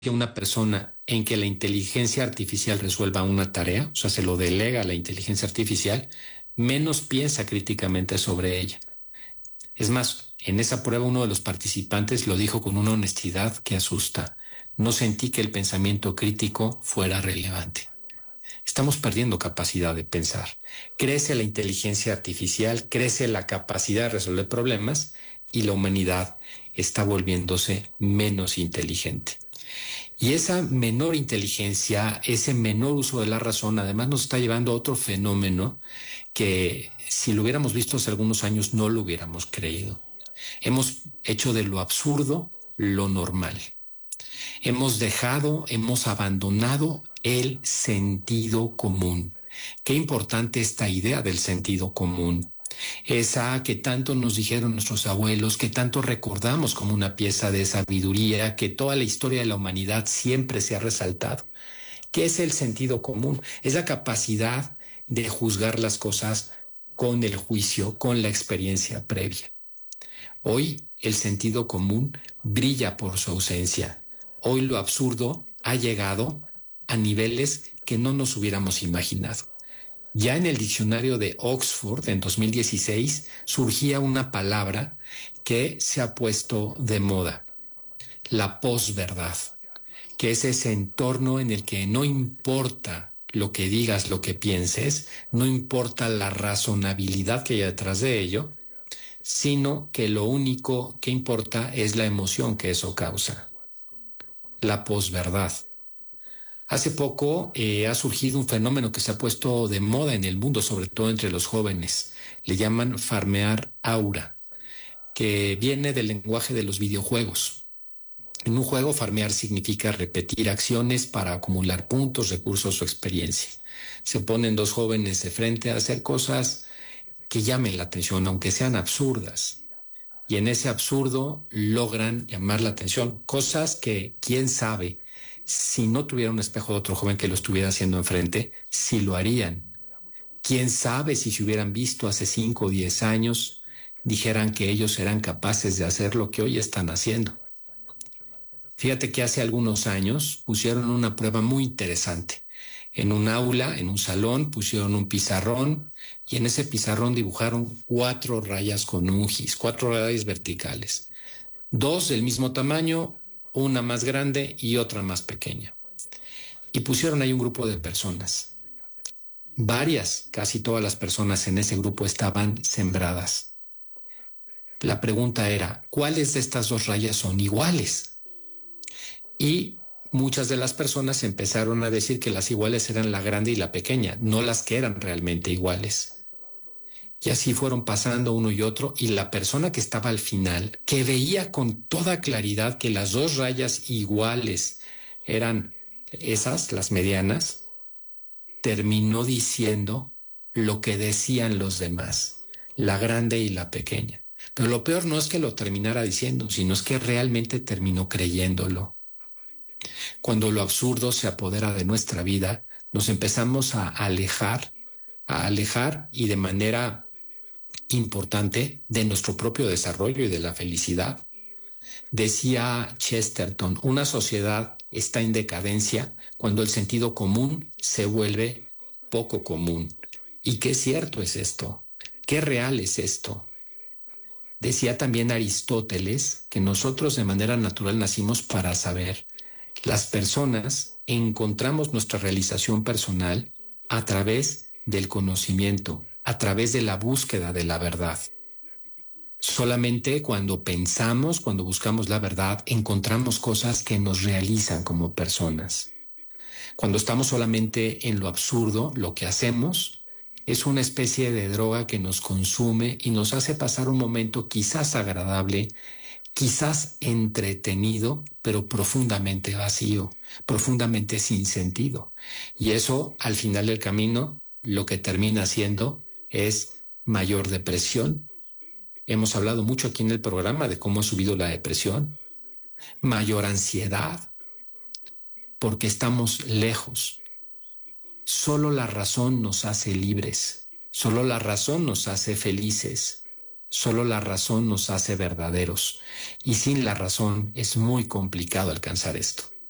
a una persona en que la inteligencia artificial resuelva una tarea, o sea, se lo delega a la inteligencia artificial, menos piensa críticamente sobre ella. Es más, en esa prueba uno de los participantes lo dijo con una honestidad que asusta. No sentí que el pensamiento crítico fuera relevante. Estamos perdiendo capacidad de pensar. Crece la inteligencia artificial, crece la capacidad de resolver problemas y la humanidad está volviéndose menos inteligente. Y esa menor inteligencia, ese menor uso de la razón, además nos está llevando a otro fenómeno que si lo hubiéramos visto hace algunos años no lo hubiéramos creído. Hemos hecho de lo absurdo lo normal. Hemos abandonado el sentido común. Qué importante esta idea del sentido común. Esa que tanto nos dijeron nuestros abuelos, que tanto recordamos como una pieza de sabiduría, que toda la historia de la humanidad siempre se ha resaltado. ¿Qué es el sentido común? Es la capacidad de juzgar las cosas con el juicio, con la experiencia previa. Hoy el sentido común brilla por su ausencia. Hoy lo absurdo ha llegado a niveles que no nos hubiéramos imaginado. Ya en el diccionario de Oxford en 2016 surgía una palabra que se ha puesto de moda, la posverdad, que es ese entorno en el que no importa lo que digas, lo que pienses, no importa la razonabilidad que hay detrás de ello, sino que lo único que importa es la emoción que eso causa, la posverdad. Hace poco ha surgido un fenómeno que se ha puesto de moda en el mundo, sobre todo entre los jóvenes. Le llaman farmear aura, que viene del lenguaje de los videojuegos. En un juego, farmear significa repetir acciones para acumular puntos, recursos o experiencia. Se ponen dos jóvenes de frente a hacer cosas que llamen la atención, aunque sean absurdas. Y en ese absurdo logran llamar la atención. Cosas que, quién sabe, si no tuviera un espejo de otro joven que lo estuviera haciendo enfrente, sí lo harían. Quién sabe si se hubieran visto hace 5 o 10 años, dijeran que ellos eran capaces de hacer lo que hoy están haciendo. Fíjate que hace algunos años pusieron una prueba muy interesante. En un aula, en un salón, pusieron un pizarrón y en ese pizarrón dibujaron 4 rayas con un gis, 4 rayas verticales. 2 del mismo tamaño, una más grande y otra más pequeña. Y pusieron ahí un grupo de personas. Casi todas las personas en ese grupo estaban sembradas. La pregunta era, ¿cuáles de estas 2 rayas son iguales? Y muchas de las personas empezaron a decir que las iguales eran la grande y la pequeña, no las que eran realmente iguales. Y así fueron pasando uno y otro, y la persona que estaba al final, que veía con toda claridad que las 2 rayas iguales eran esas, las medianas, terminó diciendo lo que decían los demás, la grande y la pequeña. Pero lo peor no es que lo terminara diciendo, sino es que realmente terminó creyéndolo. Cuando lo absurdo se apodera de nuestra vida, nos empezamos a alejar y de manera importante de nuestro propio desarrollo y de la felicidad. Decía Chesterton, una sociedad está en decadencia cuando el sentido común se vuelve poco común. ¿Y qué cierto es esto? ¿Qué real es esto? Decía también Aristóteles que nosotros de manera natural nacimos para saber. Las personas encontramos nuestra realización personal a través del conocimiento, a través de la búsqueda de la verdad. Solamente cuando pensamos, cuando buscamos la verdad, encontramos cosas que nos realizan como personas. Cuando estamos solamente en lo absurdo, lo que hacemos es una especie de droga que nos consume y nos hace pasar un momento quizás agradable, quizás entretenido, pero profundamente vacío, profundamente sin sentido. Y eso, al final del camino, lo que termina siendo es mayor depresión. Hemos hablado mucho aquí en el programa de cómo ha subido la depresión, mayor ansiedad, porque estamos lejos. Solo la razón nos hace libres, solo la razón nos hace felices, solo la razón nos hace verdaderos. Y sin la razón es muy complicado alcanzar esto.